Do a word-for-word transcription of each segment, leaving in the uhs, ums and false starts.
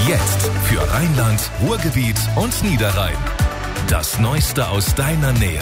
Jetzt für Rheinland, Ruhrgebiet und Niederrhein. Das Neueste aus deiner Nähe.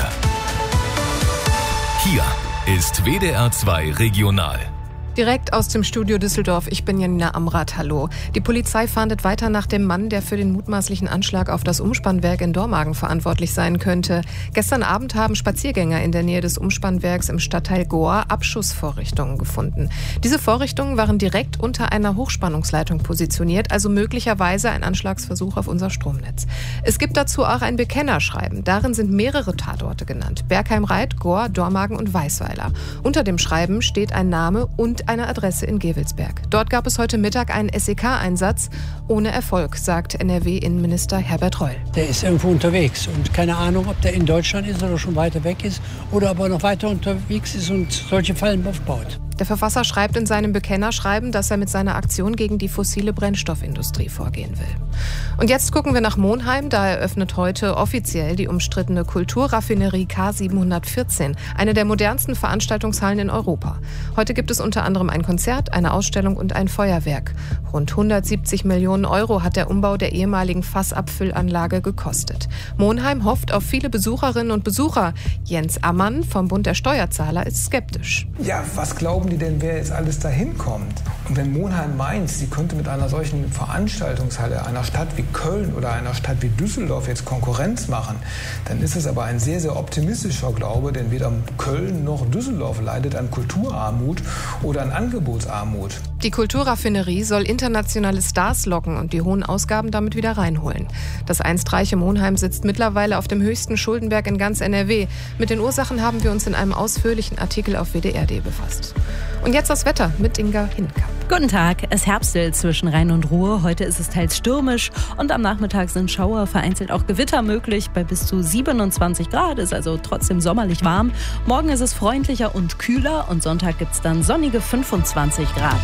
Hier ist W D R zwei Regional. Direkt aus dem Studio Düsseldorf, ich bin Janina Amrath, hallo. Die Polizei fahndet weiter nach dem Mann, der für den mutmaßlichen Anschlag auf das Umspannwerk in Dormagen verantwortlich sein könnte. Gestern Abend haben Spaziergänger in der Nähe des Umspannwerks im Stadtteil Goa Abschussvorrichtungen gefunden. Diese Vorrichtungen waren direkt unter einer Hochspannungsleitung positioniert, also möglicherweise ein Anschlagsversuch auf unser Stromnetz. Es gibt dazu auch ein Bekennerschreiben. Darin sind mehrere Tatorte genannt. Bergheim-Reit, Goa, Dormagen und Weißweiler. Unter dem Schreiben steht ein Name und eine Adresse in Gevelsberg. Dort gab es heute Mittag einen S E K-Einsatz ohne Erfolg, sagt N R W-Innenminister Herbert Reul. Der ist irgendwo unterwegs und keine Ahnung, ob der in Deutschland ist oder schon weiter weg ist oder ob er noch weiter unterwegs ist und solche Fallen aufbaut. Der Verfasser schreibt in seinem Bekennerschreiben, dass er mit seiner Aktion gegen die fossile Brennstoffindustrie vorgehen will. Und jetzt gucken wir nach Monheim. Da eröffnet heute offiziell die umstrittene Kulturraffinerie K siebenhundertvierzehn, eine der modernsten Veranstaltungshallen in Europa. Heute gibt es unter anderem ein Konzert, eine Ausstellung und ein Feuerwerk. Rund hundertsiebzig Millionen Euro hat der Umbau der ehemaligen Fassabfüllanlage gekostet. Monheim hofft auf viele Besucherinnen und Besucher. Jens Ammann vom Bund der Steuerzahler ist skeptisch. Ja, was glauben die denn, wer jetzt alles dahin kommt? Und wenn Monheim meint, sie könnte mit einer solchen Veranstaltungshalle einer Stadt wie Köln oder einer Stadt wie Düsseldorf jetzt Konkurrenz machen, dann ist es aber ein sehr, sehr optimistischer Glaube, denn weder Köln noch Düsseldorf leidet an Kulturarmut oder an Angebotsarmut. Die Kulturraffinerie soll internationale Stars locken und die hohen Ausgaben damit wieder reinholen. Das einst reiche Monheim sitzt mittlerweile auf dem höchsten Schuldenberg in ganz N R W. Mit den Ursachen haben wir uns in einem ausführlichen Artikel auf W D R punkt D befasst. Und jetzt das Wetter mit Inga Hinkamp. Guten Tag, es herbstelt zwischen Rhein und Ruhr. Heute ist es teils stürmisch und am Nachmittag sind Schauer, vereinzelt auch Gewitter möglich. Bei bis zu siebenundzwanzig Grad ist also trotzdem sommerlich warm. Morgen ist es freundlicher und kühler und Sonntag gibt es dann sonnige fünfundzwanzig Grad.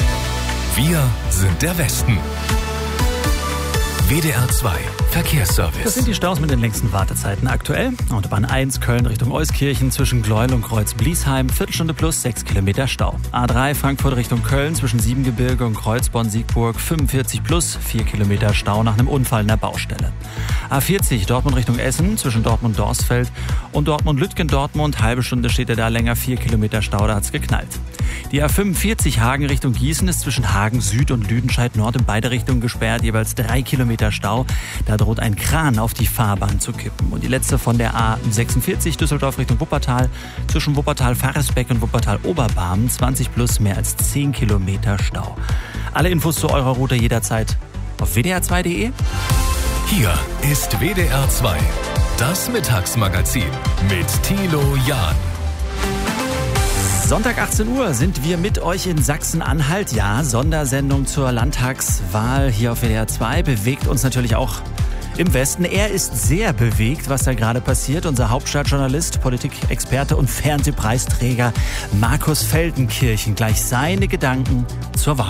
Wir sind der Westen. W D R zwei Verkehrsservice. Das sind die Staus mit den längsten Wartezeiten aktuell. Autobahn eins Köln Richtung Euskirchen zwischen Gleuel und Kreuz-Bliesheim. Viertelstunde plus sechs Kilometer Stau. A drei Frankfurt Richtung Köln zwischen Siebengebirge und Kreuzborn-Siegburg. fünfundvierzig plus vier Kilometer Stau nach einem Unfall in der Baustelle. A vierzig Dortmund Richtung Essen zwischen Dortmund-Dorsfeld und Dortmund-Lütgen-Dortmund. Halbe Stunde steht er da länger. vier Kilometer Stau, da hat's geknallt. Die A fünfundvierzig Hagen Richtung Gießen ist zwischen Hagen Süd und Lüdenscheid Nord in beide Richtungen gesperrt. Jeweils drei Kilometer Stau. Da droht ein Kran auf die Fahrbahn zu kippen. Und die letzte von der A sechsundvierzig Düsseldorf Richtung Wuppertal zwischen Wuppertal-Faresbeck und Wuppertal-Oberbarmen. zwanzig plus mehr als zehn Kilometer Stau. Alle Infos zu eurer Route jederzeit auf w d r zwei punkt d e. Hier ist W D R zwei, das Mittagsmagazin mit Thilo Jahn. Sonntag achtzehn Uhr sind wir mit euch in Sachsen-Anhalt. Ja, Sondersendung zur Landtagswahl hier auf W D R zwei. Bewegt uns natürlich auch im Westen. Er ist sehr bewegt, was da gerade passiert. Unser Hauptstadtjournalist, Politikexperte und Fernsehpreisträger Markus Feldenkirchen. Gleich seine Gedanken zur Wahl.